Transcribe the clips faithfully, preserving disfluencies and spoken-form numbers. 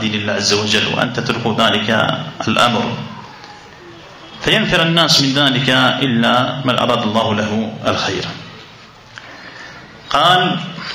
دين الله عز وجل وأن تتركوا ذلك الأمر، فينفر الناس من ذلك إلا من أراد الله له الخير. قال: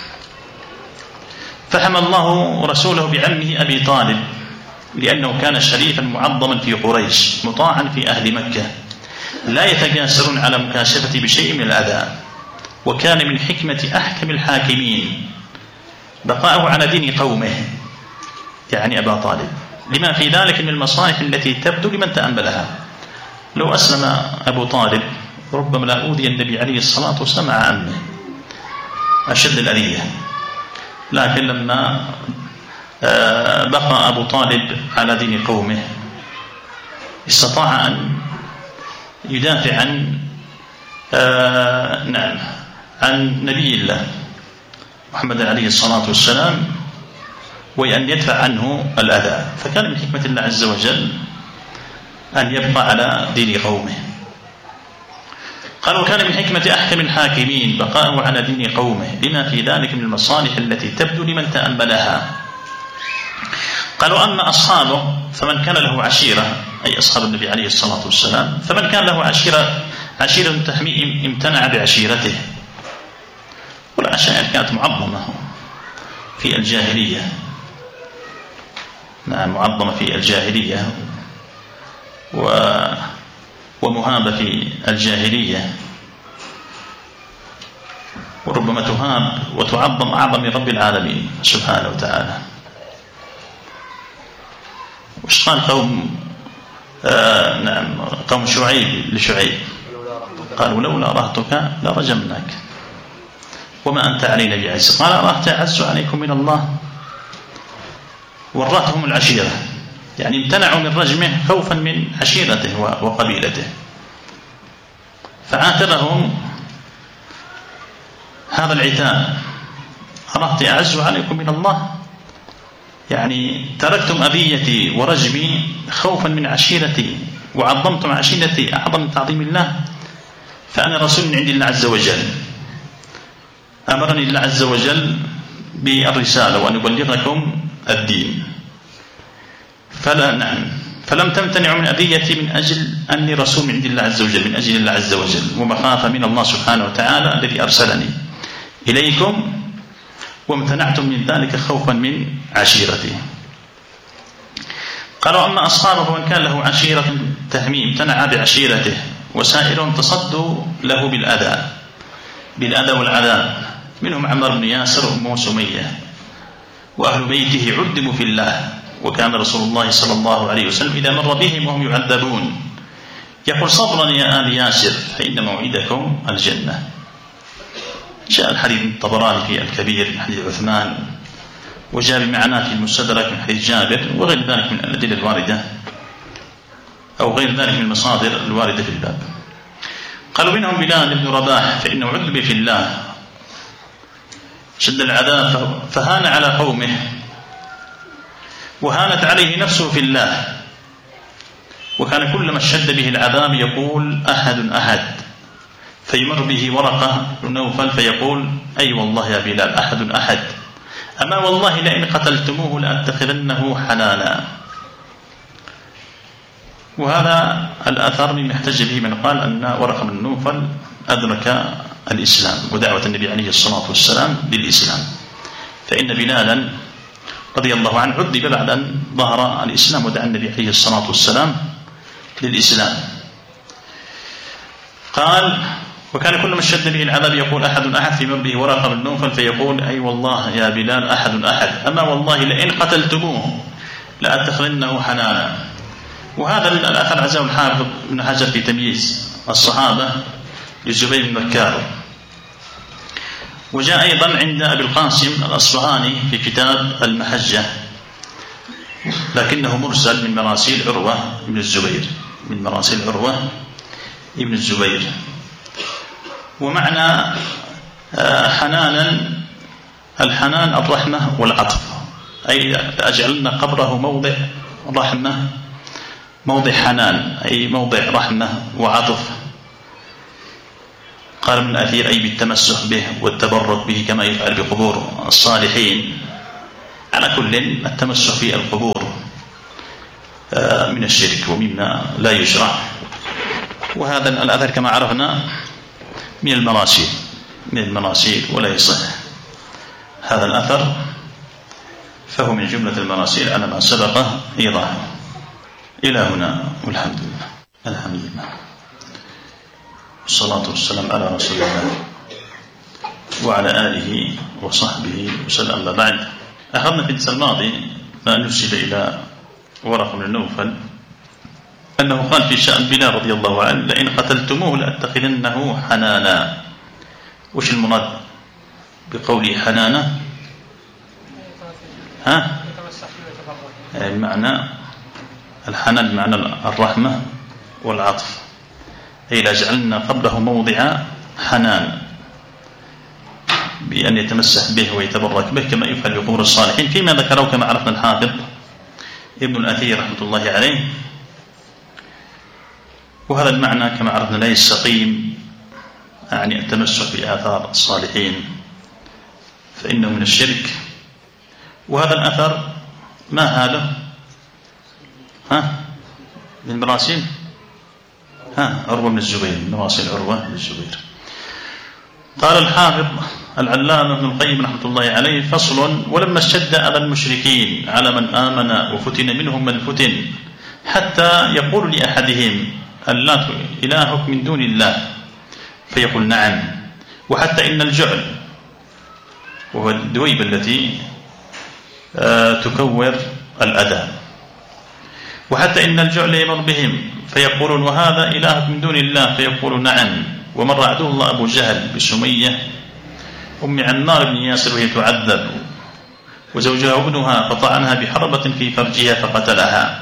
فحمى الله رسوله بعمه أبي طالب لأنه كان شريفا معظما في قريش مطاعا في أهل مكة لا يتجاسرون على مكاشفة بشيء من الأذى، وكان من حكمة أحكم الحاكمين بقاءه على دين قومه يعني أبا طالب، لما في ذلك من المصالح التي تبدو لمن تأملها. لو أسلم أبو طالب ربما لا أوذي النبي عليه الصلاة والسلام مع عمه أشد الأذية، لكن لما بقى أبو طالب على دين قومه استطاع أن يدافع عن نعم عن نبي الله محمد عليه الصلاة والسلام وأن يدفع عنه الأذى، فكان من حكمة الله عز وجل أن يبقى على دين قومه. قال: وكان من حكمة أحكم الحاكمين بقاءه على دين قومه لما في ذلك من المصالح التي تبدو لمن تأملها. قالوا: أما أصحابه فمن كان له عشيرة أي أصحاب النبي عليه الصلاة والسلام، فمن كان له عشيرة عشيرة تحميه امتنع بعشيرته، والعشائر كانت معظمة في الجاهلية، نعم معظمة في الجاهلية ومهابة في الجاهلية، وربما تهاب وتعظم أعظم من رب العالمين سبحانه وتعالى. وش قال قوم آه نعم قوم شعيب لشعيب؟ قالوا: لولا رهتك لرجمناك وما أنت علينا بعزيز. قال: أرهت أعز عليكم من الله؟ ورثهم العشيرة، يعني امتنعوا من رجمه خوفا من عشيرته وقبيلته، فعاتبهم هذا العتاب: أرهت أعز عليكم من الله؟ يعني تركتم أذيتي ورجمي خوفا من عشيرتي وعظمتم عشيرتي أعظم من تعظيم الله، فأنا رسول من عند الله عز وجل، أمرني الله عز وجل بالرسالة وأن أبلغكم الدين، فلا نعم فلم تمتنعوا من أذيتي من أجل أني رسول من عند الله عز وجل، من أجل الله عز وجل ومخافة من الله سبحانه وتعالى الذي أرسلني إليكم، وامتنعتم من ذلك خوفا من عشيرتي. قالوا: أما أصحابه فمن كان له عشيرة تهميم امتنع بعشيرته، وسائرهم تصدوا له بالأذى بالأذى والعذاب، منهم عمر بن ياسر وأم سمية، وأهل بيته عدموا في الله، وكان رسول الله صلى الله عليه وسلم إذا مر بهم وهم يعذبون يقول: صبرا يا آل ياسر فإن موعدكم الجنة. جاء الحديث الطبراني في الكبير من حديث عثمان، وجاء بمعناه في المستدرك من حديث جابر، وغير ذلك من الأدلة الواردة أو غير ذلك من المصادر الواردة في الباب. قالوا: منهم بلال بن رباح فإنه عذب في الله شد العذاب فهان على قومه، وهانت عليه نفسه في الله، وكان كلما اشتد به العذاب يقول: أحد أحد، فيمر به ورقة نوفل فيقول: أي والله يا بلال أحد أحد، أما والله لئن قتلتموه لأتخذنه حلالا. وهذا الأثر مما احتج به من قال أن ورقة بن نوفل أدرك الإسلام ودعوة النبي عليه الصلاة والسلام بالإسلام، فإن بلالا رضي الله عنه عذب بعد أن ظهر الإسلام ودعا النبي عليه الصلاة والسلام للإسلام. قال: وكان كل ما اشتد به العذاب يقول: أحد أحد، في مره ورقة بن نوفل فيقول: أي والله يا بلال أحد أحد، أما والله لئن قتلتموه لأتخذنه حلالا. وهذا الأثر عزاه الحافظ ابن حجر في تمييز الصحابة للزبير بن مكار. وجاء أيضا عند أبي القاسم الأصفهاني في كتاب المحجة، لكنه مرسل من مراسيل عروة بن الزبير، من مراسيل عروة ابن الزبير. ومعنى حنانا الحنان الرحمة والعطف، أي أجعلنا قبره موضع رحمة موضع حنان، أي موضع رحمة وعطف. قال من الأثير: أي بالتمسح به والتبرك به كما يفعل بقبور الصالحين، على كل التمسح في القبور من الشرك ومما لا يشرع. وهذا الأثر كما عرفنا من المراسيل من المراسيل ولا يصح هذا الأثر، فهو من جملة المراسيل على ما سبق إيضاحه. إلى هنا والحمد لله. الحمد لله والصلاة والسلام على رسول الله وعلى آله وصحبه وسلم. أما بعد، أخذنا في الدرس الماضي ما نرسل إلى ورق بن نوفل أنه قال في شأن بلال رضي الله عنه: لئن قتلتموه لأتخذنه حنانا. وش المراد بقوله حنانا؟ ها؟ المعنى الحنان معنى الرحمة والعطف، أي لجعلنا قبله موضع حنان بأن يتمسح به ويتبرك به كما يفعل بقبور الصالحين، فيما ذكره كما عرفنا الحافظ ابن الأثير رحمة الله عليه. وهذا المعنى كما عرفنا لا يستقيم، يعني التمسك بآثار الصالحين فإنه من الشرك. وهذا الأثر ما هذا؟ ها؟ من مراسيل ها عروة بن الزبير، من مراسيل عروة بن الزبير. قال الحافظ العلامة ابن القيم رحمة الله عليه: فصل: ولما اشتد أذى المشركين على من آمن وفتن منهم من فتن، حتى يقول لأحدهم: اللات إلهك من دون الله، فيقول: نعم. وحتى إن الجعل، وهو الدويبة التي تكور الأذى، وحتى إن الجعل يمر بهم فيقولون: وهذا إلهك من دون الله، فيقول: نعم. ومر عدو الله أبو جهل بسمية أم عمار بن ياسر وهي تعذب، وزوجها وابنها، فطعنها بحربة في فرجها فقتلها.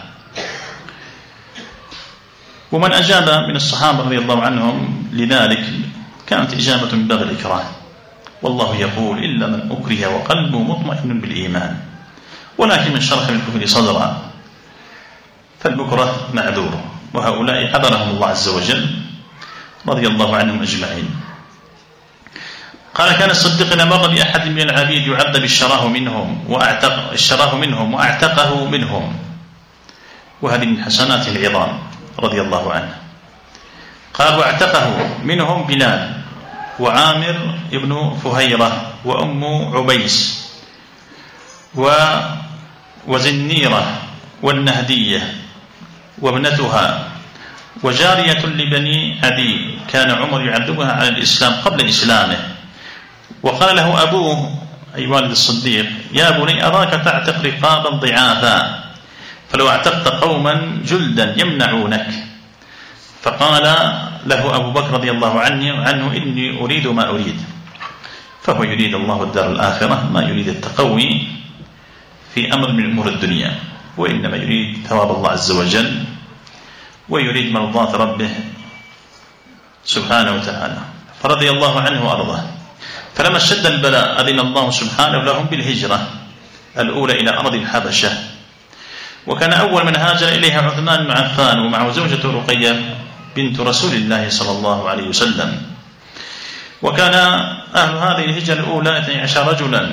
ومن أجاب من الصحابة رضي الله عنهم لذلك كانت إجابة من باب الإكراه، والله يقول: إلا من أكره وقلبه مطمئن بالإيمان، ولكن من شرح بالكفر صدرا فالبكرة معذور. وهؤلاء حضرهم الله عز وجل رضي الله عنهم أجمعين. قال: كان الصديق إذا مر بأحد من العبيد يعذب اشتراه منهم وأعتق اشتراه منهم وأعتقه منهم، وهذه من حسنات العظام رضي الله عنه. قال: واعتقه منهم بلال وعامر ابن فهيرة وأم عبيس وزنيرة والنهدية وابنتها وجارية لبني عدي، كان عمر يعذبها على الإسلام قبل إسلامه. وقال له أبوه أي والد الصديق: يا بني أراك تعتق رقابا ضعافا، فلو اعتقت قوما جلدا يمنعونك. فقال له أبو بكر رضي الله عنه, عنه إني أريد ما أريد، فهو يريد الله الدار الآخرة، ما يريد التقوي في أمر من أمور الدنيا، وإنما يريد ثواب الله عز وجل ويريد مرضاة ربه سبحانه وتعالى. فرضي الله عنه وأرضاه. فلما اشتد البلاء أذن الله سبحانه لهم بالهجرة الأولى إلى أرض الحبشة، وكان أول من هاجر إليها عثمان بن عفان ومعه زوجته رقية بنت رسول الله صلى الله عليه وسلم. وكان أهل هذه الهجرة الأولى اثني عشر رجلا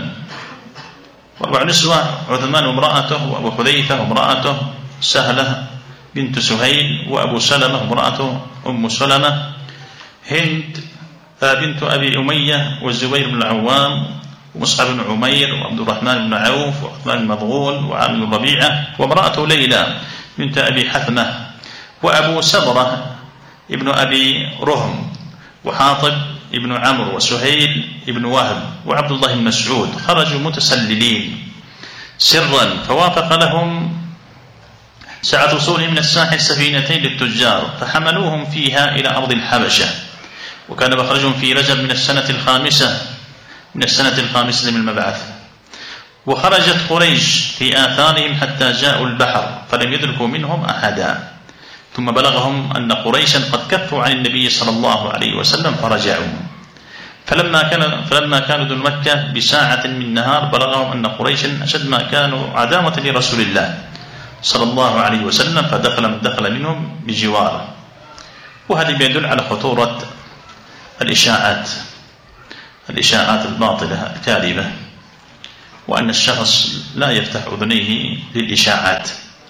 وأربع نسوة: عثمان وامرأته، وأبو حذيفة وامرأته سهلة بنت سهيل، وأبو سلمة وامرأته أم سلمة، هند بنت أبي أمية، والزبير بن العوام، ومصعب بن عمير، وعبد الرحمن بن عوف، وعثمان بن مضغون، وعامر بن ربيعة، وامرأته ليلى بنت أبي حثمة، وأبو سبرة ابن أبي رهم، وحاطب ابن عمرو، وسهيل ابن وهب، وعبد الله بن مسعود. خرجوا متسللين سرا، فوافق لهم ساعة وصولهم من الساحل سفينتين للتجار، فحملوهم فيها إلى أرض الحبشة. وكان مخرجهم في رجب من السنة الخامسة من السنة الخامسة من المبعث. وخرجت قريش في آثارهم حتى جاءوا البحر، فلم يدركوا منهم أحدا. ثم بلغهم أن قريشا قد كفوا عن النبي صلى الله عليه وسلم فرجعوا. فلما كان فلما كانوا دون مكة بساعة من نهار بلغهم أن قريشا أشد ما كانوا عداوة لرسول الله صلى الله عليه وسلم، فدخل من دخل منهم بجواره. وهذا يدل على خطورة الإشاعات الإشاعات الباطلة الكاذبة وأن الشخص لا يفتح أذنيه للإشاعات،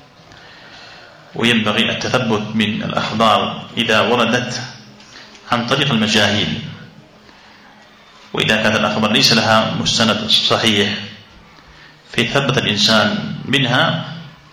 وينبغي التثبت من الأخبار إذا وردت عن طريق المجاهيل، وإذا كانت الأخبار ليس لها مستند صحيح فيتثبت الإنسان منها،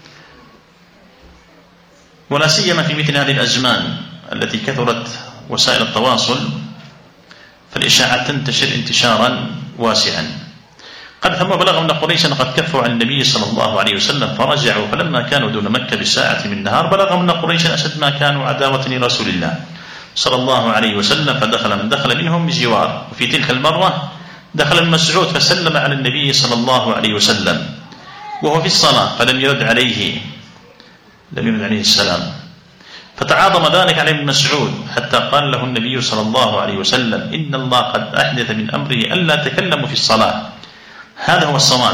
ولا سيما في مثل هذه الأزمان التي كثرت وسائل التواصل، فالإشاعات تنتشر انتشارا واسعا. قد ثم بلغ أن قريشا قد كفوا عن النبي صلى الله عليه وسلم فرجعوا، فلما كانوا دون مكة بساعة من النهار بلغ أن قريشا أشد ما كانوا عداوة لرسول الله صلى الله عليه وسلم، فدخل من دخل منهم بجوار. وفي تلك المرة دخل ابن مسعود فسلم على النبي صلى الله عليه وسلم وهو في الصلاة، فلم يرد عليه لم يرد عليه السلام، فتعاظم ذلك على ابن مسعود حتى قال له النبي صلى الله عليه وسلم: إن الله قد أحدث من أمره ألا تكلموا في الصلاة. هذا هو الصواب.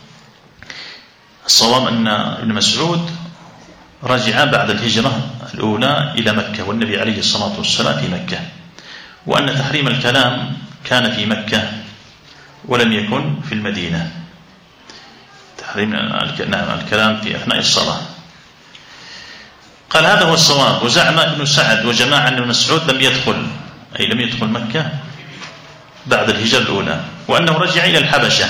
الصواب أن ابن مسعود رجع بعد الهجرة الأولى إلى مكة، والنبي عليه الصلاة والسلام في مكة، وأن تحريم الكلام كان في مكة ولم يكن في المدينة، تحريم الكلام في أثناء الصلاة. قال هذا هو الصواب. وزعم ابن سعد وجماعة أن ابن مسعود لم يدخل، أي لم يدخل مكة بعد الهجرة الأولى، وأنه رجع إلى الحبشة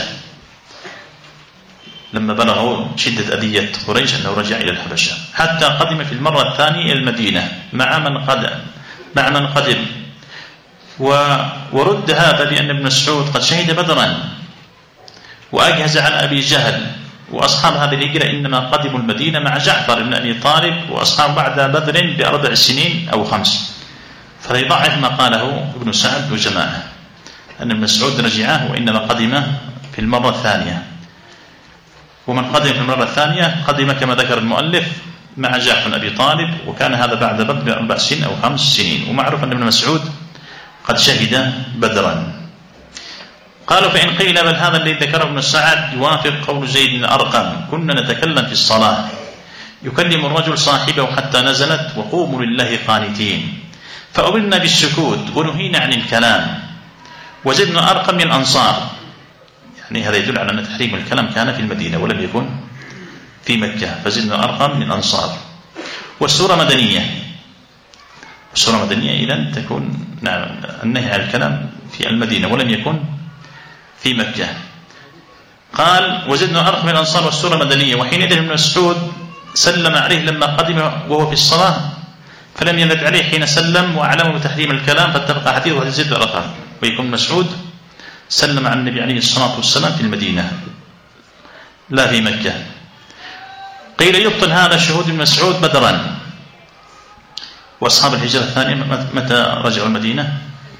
لما بلغوا شدة أذية قريش، أنه رجع إلى الحبشة حتى قدم في المرة الثانية إلى المدينة مع من قدم مع من قدم ورد هذا بأن ابن مسعود قد شهد بدرا وأجهز عن أبي جهل، وأصحاب هذه الهجرة إنما قدموا المدينة مع جعفر بن أبي طالب وأصحاب بعد بدر بأربع سنين أو خمس، فيضعف ما قاله ابن سعد وجماعة أن ابن مسعود رجعه وإنما قدم في المرة الثانية. ومن قدم في المرة الثانية قدم كما ذكر المؤلف مع جعفر بن أبي طالب، وكان هذا بعد بدر بأربع سنين أو خمس سنين، ومعروف أن ابن مسعود قد شهد بدرا. قالوا فإن قيل بل هذا الذي ذكره ابن سعد يوافق قول زيد بن أرقم: كنا نتكلم في الصلاة يكلم الرجل صاحبه حتى نزلت وقوموا لله قانتين، فأمرنا بالسكوت ونهينا عن الكلام. وزيد بن أرقم من الأنصار، يعني هذا يدل على أن تحريم الكلام كان في المدينة ولم يكن في مكة، فزيد بن أرقم من الأنصار. والسورة مدنية، السورة مدنية إذن تكون نعم النهي عن الكلام في المدينة ولم يكن في مكة. قال وزيد بن أرقم من الأنصار والسورة مدنية. وحينئذ ابن مسعود سلم عليه لما قدم وهو في الصلاة، فلم يرد عليه حين سلم وأعلمه بتحريم الكلام، فاتفق حديث زيد بن أرقم. ويكون مسعود سلم عن النبي عليه الصلاة والسلام في المدينة لا في مكة. قيل يبطل هذا شهود ابن مسعود بدرا. وأصحاب الهجرة الثانية متى رجعوا المدينة؟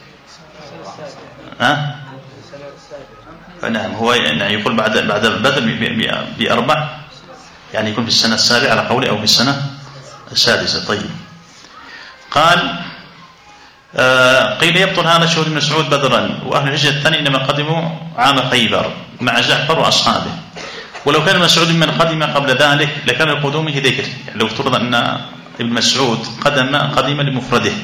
ها؟ نعم، هو يعني يقول بعد بعد بدر بأربع، يعني يكون في السنة السابعة على قوله أو في السنة السادسة. طيب. قال آه قيل يبطل هذا شهود ابن مسعود بدرا، وأهل الهجرة الثانية إنما قدموا عام خيبر مع جعفر وأصحابه. ولو كان مسعود من قدم قبل ذلك لكان لقدومه ذكر، يعني لو افترض أن ابن مسعود قدم قدم لمفرده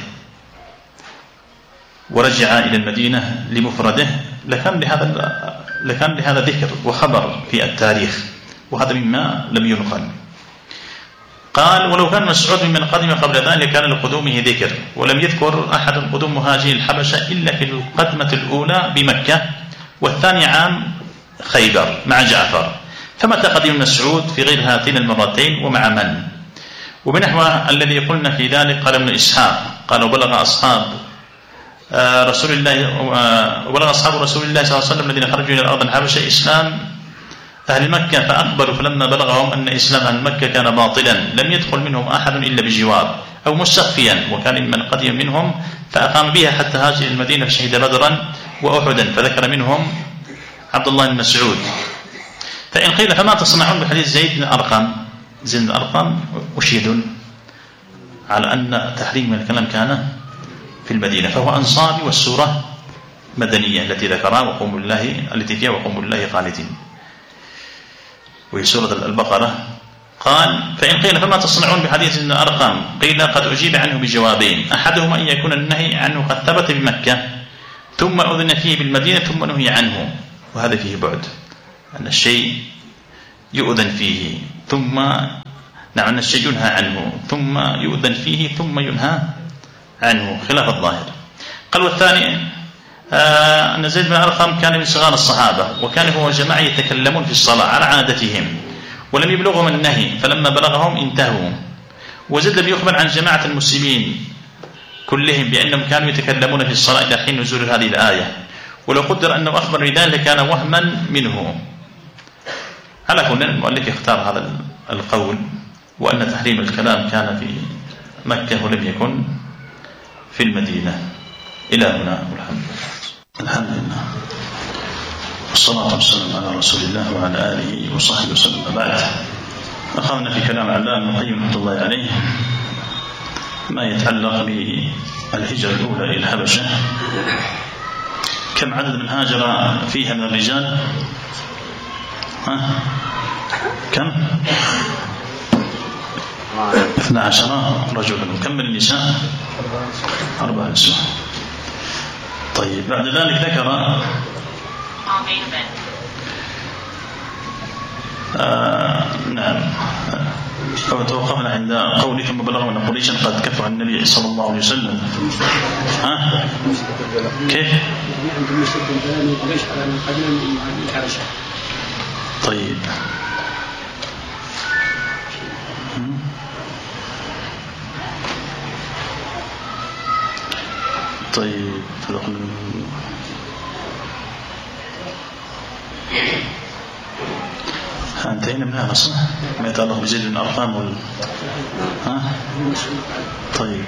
ورجع إلى المدينة لمفرده لكان لهذا لكان لهذا ذكر وخبر في التاريخ، وهذا مما لم ينقل. قال ولو كان مسعود من قدم قبل ذلك كان لقدومه ذكر، ولم يذكر أحد قدوم مهاجر الحبشة إلا في القدمة الأولى بمكة والثاني عام خيبر مع جعفر. فمتى قدم مسعود في غير هاتين المرتين ومع من؟ وبنحو الذي قلنا في ذلك قال ابن إسحاق قال وبلغ أصحاب رسول الله وبلغ أصحاب رسول الله صلى الله عليه وسلم الذين خرجوا إلى الأرض الحبشة إسلام أهل مكة فأقبلوا، فلما بلغهم أن إسلام أهل مكة كان باطلا لم يدخل منهم أحد إلا بجوار أو مستخفيا، وكان من قدم منهم فأقام بها حتى هاجر المدينة فشهد بدرا وأحدا، فذكر منهم عبد الله بن مسعود. فإن قيل فما تصنعون بحديث زيد بن أرقم؟ زيد بن أرقم أشهد على أن تحريم الكلام كان في المدينة، فهو أنصاري، والسورة مدنية التي ذكرها وقوم الله التي فيها وقوم الله قانتين، وهي سورة البقرة. قال فإن قيل فما تصنعون بحديث ابن أرقم؟ قيل قد أجيب عنه بجوابين، أحدهما أن يكون النهي عنه قد ثبت بمكة ثم أذن فيه بالمدينة ثم نهي عنه، وهذا فيه بعد، أن الشيء يؤذن فيه ثم نعم أن الشيء ينهى عنه ثم يؤذن فيه ثم ينهى عنه خلاف الظاهر. قال والثاني آه أن زيد بن أرقم كان من صغار الصحابة، وكان هو جماعة يتكلمون في الصلاة على عادتهم ولم يبلغهم النهي، فلما بلغهم انتهوا. وزيد لم يخبر عن جماعة المسلمين كلهم بأنهم كانوا يتكلمون في الصلاة إلى حين نزول هذه الآية، ولو قدر أنه أخبر بذلك كان وهما منه. على كل المؤلف اختار هذا القول، وأن تحريم الكلام كان في مكة ولم يكن في المدينة. إلى هنا والحمد لله. الحمد لله والصلاة والسلام على رسول الله وعلى آله وصحبه وسلم. بعد أخذنا في كلام علام ابن القيم رحمة الله عليه ما يتعلق بالهجرة الأولى إلى الحبشة. كم عدد من هاجر فيها من الرجال؟ ها؟ كم؟ اثنا عشر رجلا. وكم من النساء؟ أربع نساء. طيب بعد ذلك ذكر آه نعم أو توقفنا عند قوله ثم بلغوا أن قريشا قد كفوا عن النبي صلى الله عليه وسلم. ها كيف؟ طيب طيب انتهينا من هذا صح؟ ما يتعلق بزيد بن أرقم وال... ها؟ طيب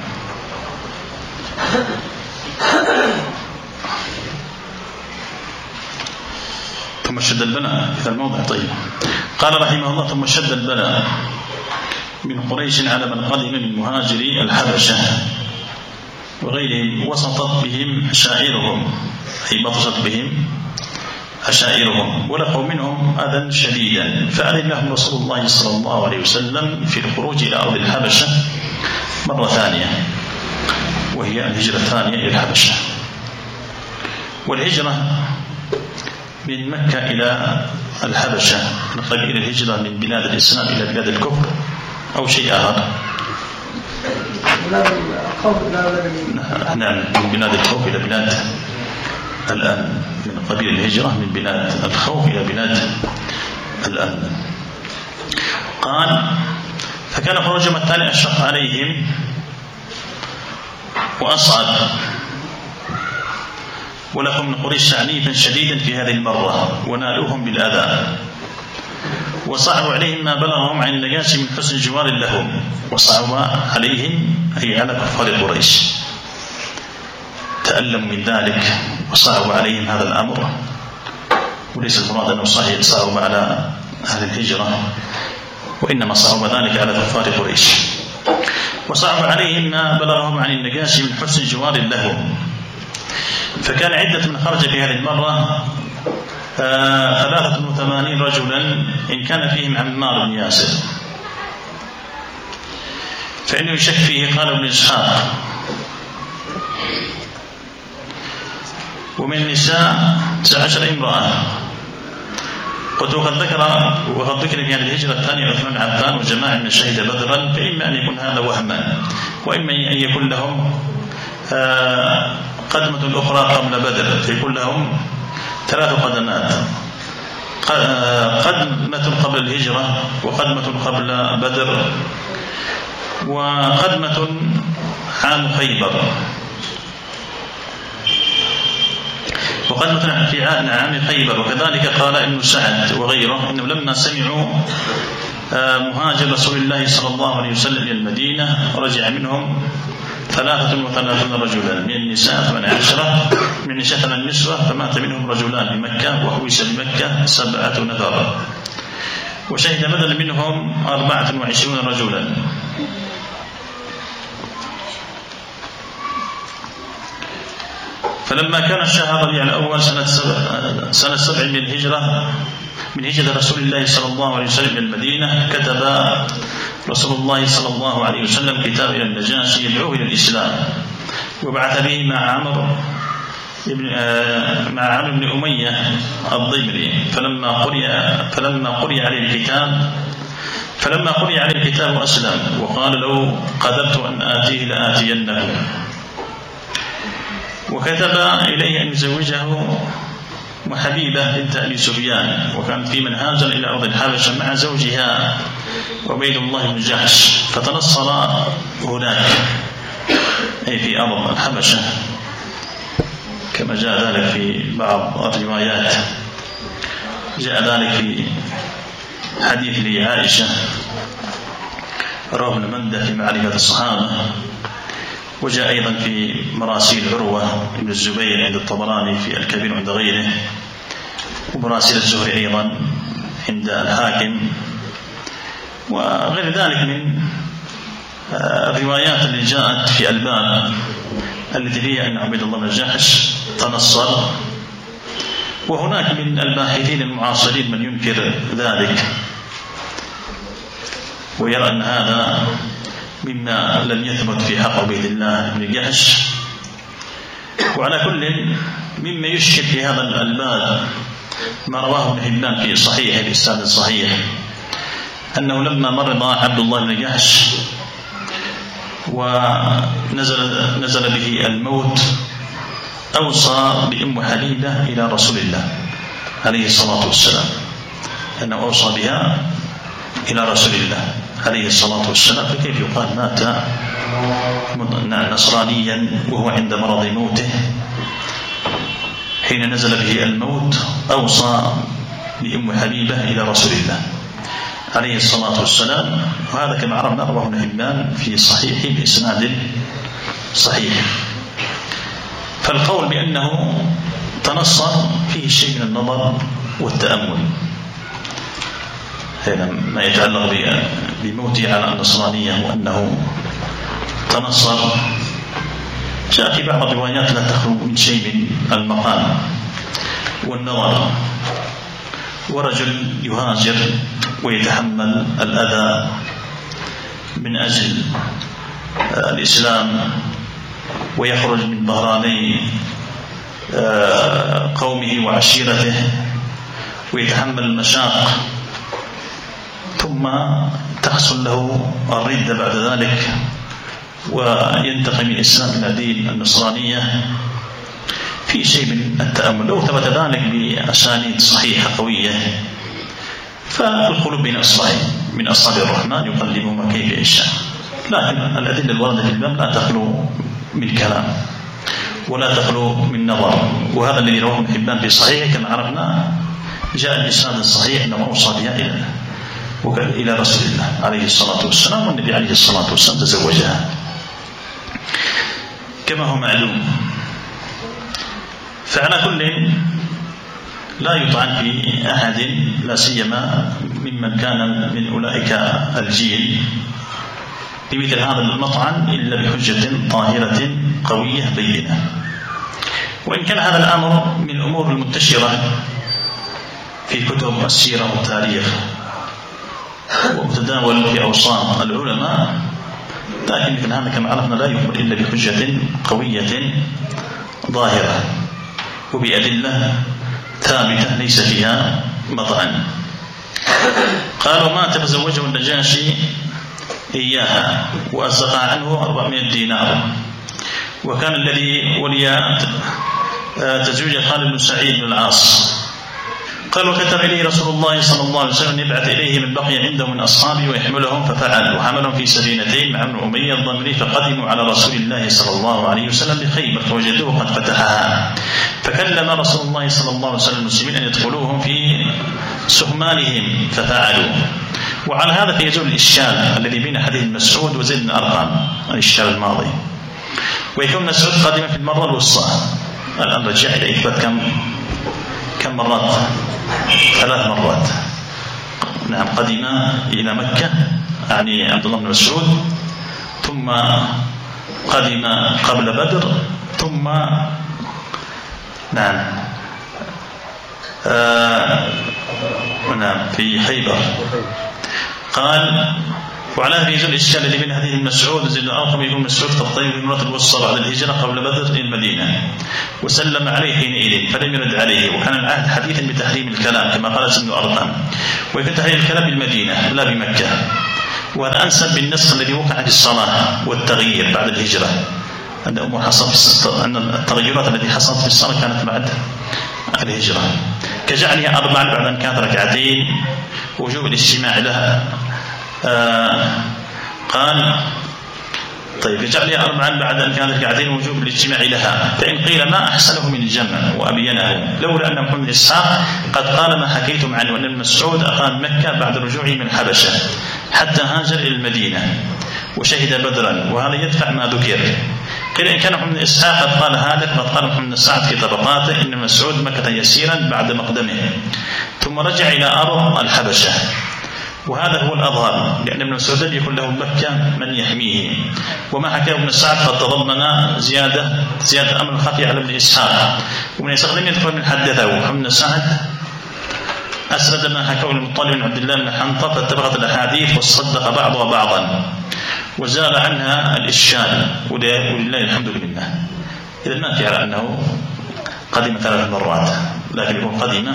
ثم شد البلاء في الموضع. طيب قال رحمه الله ثم شد البلاء من قريش على من قدم من مهاجري الحبشة وغيرهم، وسطت بهم عشائرهم أي بطشت بهم عشائرهم، ولقوا منهم أذى شديدا، فأذن لهم رسول الله صلى الله عليه وسلم في الخروج إلى أرض الحبشة مرة ثانية، وهي الهجرة الثانية إلى الحبشة. والهجرة من مكة إلى الحبشة نقل إلى الهجرة من بلاد الإسلام إلى بلاد الكفر أو شيء آخر؟ نعم من بلاد الخوف إلى بلاد الأمن، من قبيل الهجرة من بلاد الخوف إلى بلاد الأمن. قال فكان خروجهم الثاني أشق عليهم وأصعب، ولهم من قريش عنيفا شديدا في هذه المرة ونالوهم بالأذى، وصعب عليهم ما بلغهم عن النجاشي من حسن جوار لهم، وصعب عليهم أي على كفار قريش، تألموا من ذلك وصعب عليهم هذا الأمر، وليس المراد أنه صحيح صعب على أهل الهجرة، وإنما صعب ذلك على كفار قريش. وصعب عليهم ما بلغهم عن النجاشي من حسن جوار لهم، فكان عدة من خرج في هذه المرة ثلاثة وثمانين رجلا، إن كان فيهم عمار بن ياسر، فإنه يشك فيه قال ابن إسحاق. ومن النساء تسع عشر امرأة. قلت وقد ذكر وقد ذكر في هذه الهجرة الثانية عثمان بن عفان وجماعة من شهد بدرا، فإما أن يكون هذا وهما، وإما أن يكون لهم قدمة أخرى قبل بدر، فيكون لهم ثلاث قدمات، قدمة قبل الهجرة وقدمة قبل بدر وقدمة عام خيبر، وقدمة في عام خيبر. وكذلك قال ابن سعد وغيره إنه لما سمعوا مهاجر رسول الله صلى الله عليه وسلم إلى المدينة رجع منهم ثلاثة وثلاثون رجلا، من النساء ثمان عشرة، من النساء ثمان نسوة، فمات منهم رجلان بمكة وحوس بمكة سبعة نفر، وشهد بدل منهم أربعة وعشرون رجلا. فلما كان الشهر ربيع الأول سنة سبع, سنة سبع من الهجرة من هجرة رسول الله صلى الله عليه وسلم إلى المدينة، كتب رسول الله صلى الله عليه وسلم كتاب إلى النجاشي يدعوه إلى الإسلام، وبعث به مع عمرو مع عمرو بن أمية الضمري فلما قرئ فلما قرئ عليه الكتاب فلما قرئ عليه الكتاب أسلم وقال لو قدرت أن آتيه لآتينه، وكتب إليه أن يزوجه حبيبة بنت أبي سفيان، وكانت في من هاجر إلى أرض الحبشة مع زوجها عبيد الله بن جحش، فتنصر هناك أي في أرض الحبشة كما جاء ذلك في بعض الروايات. جاء ذلك في حديث لعائشة رواه ابن مندة في معرفة الصحابة، وجاء أيضا في مراسيل عروة بن الزبير عند الطبراني في الكبير عند غيره، ومراسيل الزهري أيضا عند الحاكم، وغير ذلك من الروايات اللي جاءت في الباب التي هي أن عبيد الله بن جحش تنصر. وهناك من الباحثين المعاصرين من ينكر ذلك ويرى أن هذا مما لم يثبت في حق عبيد الله بن جحش. وعلى كل مما يشكل في هذا الباب ما رواه ابن حبان في صحيح الإسناد الصحيح أنه لما مرض عبد الله بن جحش ونزل نزل به الموت أوصى بأم حبيبة إلى رسول الله عليه الصلاة والسلام، أنه أوصى بها إلى رسول الله عليه الصلاة والسلام. فكيف يقال مات نصرانيا وهو عند مرض موته؟ حين نزل به الموت أوصى بأم حبيبة إلى رسول الله عليه الصلاة والسلام، وهذا كما عرفنا رواه ابن حبان في صحيح بإسناد صحيح. فالقول بأنه تنصر فيه شيء من النظر والتأمل، هذا ما يتعلق بموته على النصرانية وأنه تنصر. جاء في بعض الروايات لا تخلو من شيء من المقام والنظر، ورجل يهاجر ويتحمل الأذى من أجل الإسلام ويخرج من ظهراني قومه وعشيرته ويتحمل المشاق، ثم تحصل له الردة بعد ذلك وينتقل من الإسلام إلى دين النصرانية، في شيء من التأمل. لو ثبت ذلك بأسانيد صحيحة قوية فالقلوب بين أصبعين من أصابع الرحمن يقلبهما كيف يشاء، لكن الأدلة الواردة في الباب لا تخلو من كلام ولا تخلو من نظر، وهذا الذي رواه ابن حبان في صحيح كما عرفنا. جاء الإسناد الصحيح أنه أوصى بها إلى إلى رسول الله عليه الصلاة والسلام، والنبي عليه الصلاة والسلام تزوجها كما هو معلوم. فعلى كل لا يطعن في أحد لا سيما ممن كان من أولئك الجيل بمثل هذا المطعن إلا بحجة طاهرة قوية بينة. وإن كان هذا الأمر من الأمور المنتشرة في كتب السيرة والتاريخ ومتداول في أوساط العلماء، لكن مثل هذا كما عرفنا لا يقبل إلا بحجة قوية ظاهرة وبأدلة ثابتة ليس فيها مطعن. قالوا مات فزوجه النجاشي إياها وأزقى عنه أربعمائة دينار، وكان الذي ولي تزويج خالد بن سعيد بن العاص. قال وكتب إليه رسول الله صلى الله عليه وسلم يبعث إليه من بقي عنده من أصحابه ويحملهم، ففعل وحملهم في سفينتين مع ابن أمية الضمري، فقدموا على رسول الله صلى الله عليه وسلم بخيبر فوجدوه قد فتحها، فكلم رسول الله صلى الله عليه وسلم المسلمين أن يدخلوهم في سهمانهم ففعلوا. وعلى هذا فيزول الإشكال الذي بين حديث مسعود وزيد بن أرقم الإشكال الماضي، ويكون مسعود قادما في المرة الوسطى. الآن رجع إلى إثبات كم كم مرات؟ ثلاث مرات. نعم، قدم إلى مكة يعني عبد الله بن مسعود، ثم قدم قبل بدر، ثم نعم آه نعم في خيبر. قال وعلى هذا يزول الإشكال اللي بين هذه المسعود وزيد الأرقم يكون مسعود في الطيب بالمرة الوسطى بعد الهجرة قبل بدر إلى المدينة، وسلم عليه حينئذ فلم يرد عليه، وكان العهد حديثا بتحريم الكلام كما قال زيد الأرقم، ويكون تحريم الكلام بالمدينة لا بمكة. وهذا أنسب بالنسخ الذي وقع في الصلاة والتغيير بعد الهجرة، أن أمور حصلت أن التغيرات التي حصلت في الصلاة كانت بعد الهجرة، كجعلها أربعا بعد أن كانت ركعتين، وجوب الاجتماع لها. آه قال طيب كجعلها أربعا بعد أن كانت ركعتين وجوب الاجتماع لها، فإن قيل ما أحسنه من الجمع وأبينه، لولا أن محمد إسحاق قد قال ما حكيتم عنه أن المسعود أقام مكة بعد رجوعه من الحبشة حتى هاجر إلى المدينة وشهد بدرا، وهذا يدفع ما ذكر. قيل إن كان محمد إسحاق قد قال هذا فقد قال محمد سعد في طبقاته إن مسعود مكة يسيرا بعد مقدمه ثم رجع إلى أرض الحبشة، وهذا هو الأظهر، لأن ابن مسعود لم يكن له مكة من يحميه. وما حكاه ابن سعد قد تضمن زيادة زيادة أمر خفي على ابن إسحاق، وابن إسحاق لم يذكر من حدثه محمد سعد أسرد ما حكاه المطلب بن عبد الله بن حنطة، فاتفقت الأحاديث وصدق بعضها بعضا وزال عنها الإشكال، ولله الحمد لله. إذا ما في على أنه قدم ثلاث مرات، لكن يكون قدم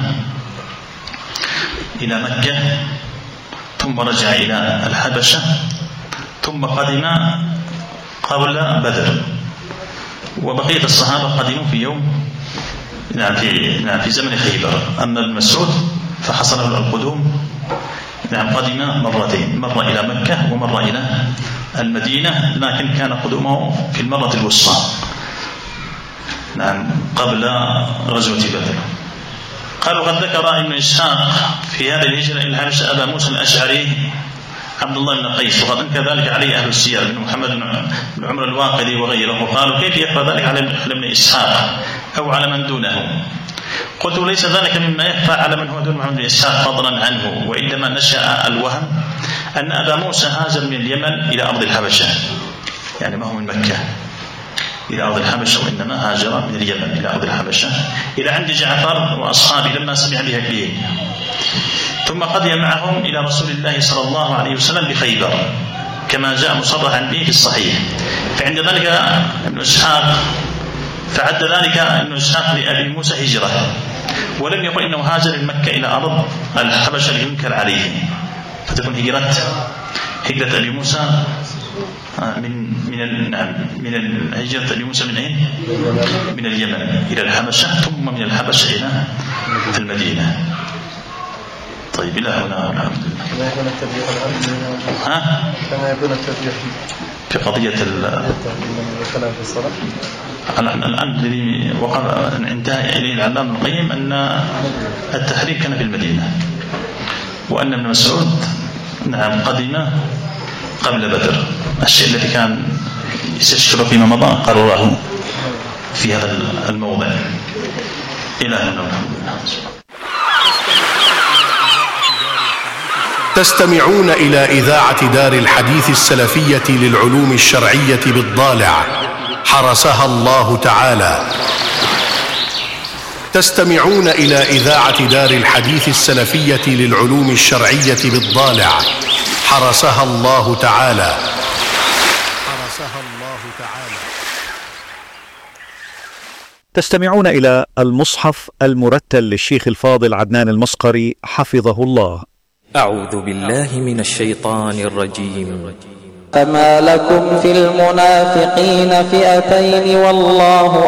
إلى مكة ثم رجع إلى الحبشة ثم قدم قبل بدر، وبقية الصحابة قدموا في يوم نعم في نعم في زمن خيبر. أما ابن مسعود فحصل له القدوم نعم قدم مرتين، مرة إلى مكة ومرة إلى المدينة، لكن كان قدومه في المرة الوسطى نعم قبل غزوة بدر. قالوا قد ذكر ابن إسحاق في هذه الهجرة إلى الحبشة أبا موسى الأشعري عبد الله بن قيس، وقد انكر ذلك عليه أهل السير بن محمد بن عمر الواقدي وغيره، وقالوا كيف يخفى ذلك على ابن إسحاق أو على من دونه؟ قلت ليس ذلك مما يخفى على من هو دون محمد بن إسحاق فضلا عنه، وإنما نشأ الوهم أن أبا موسى هاجر من اليمن إلى أرض الحبشة، يعني ما هو من مكة إلى أرض الحبشة، وإنما هاجر من اليمن إلى أرض الحبشة إلى عند جعفر وأصحابه لما سمع بهديهم، ثم قضي معهم إلى رسول الله صلى الله عليه وسلم بخيبر كما جاء مصرحا به في الصحيح. فعند ذلك ابن إسحاق فعد ذلك ابن إسحاق لأبي موسى هجرة، ولم يقل إنه هاجر من مكة إلى أرض الحبشة لينكر عليه، فتكون هجرة هجرة أبي موسى من من من الهجرة أبي موسى من أين؟ من اليمن إلى الحبشة، ثم من الحبشة إلى المدينة. طيب إلى هنا الحمد لله. كما يكون الترجيح الآن ها؟ كما يكون الترجيح في قضية الكلام في الصلاة. الآن الذي وقع انتهى إليه العلامة ابن القيم أن التحريم كان في المدينة، وأن ابن مسعود نعم قدم قبل بدر. الشيء الذي كان يستشكل فيما مضى قرره في هذا الموضع. إلى هنا الحمد لله. تستمعون إلى إذاعة دار الحديث السلفية للعلوم الشرعية بالضالع حرسها الله تعالى. تستمعون إلى إذاعة دار الحديث السلفية للعلوم الشرعية بالضالع حرسها الله تعالى. حرسها الله تعالى. تستمعون إلى المصحف المرتل للشيخ الفاضل عدنان المصقري حفظه الله. أعوذ بالله من الشيطان الرجيم. فما لكم في المنافقين فئتين والله